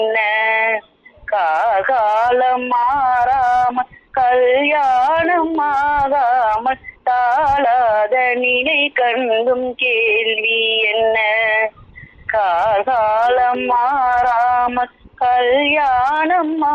என்ன காலம் மாறாம கல்யாணம் ஆகாமல் தாளாத நினை கண்டும் கேள்வி என்ன காலம் மாறாம கல்யாணம்